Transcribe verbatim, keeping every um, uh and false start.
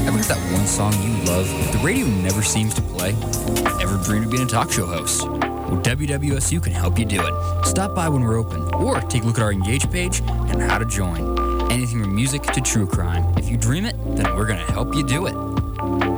Ever heard that one song you love, but the radio never seems to play? Ever dreamed of being a talk show host? Well, W W S U can help you do it. Stop by when we're open, or take a look at our Engage page and how to join. Anything from music to true crime. If you dream it, then we're going to help you do it.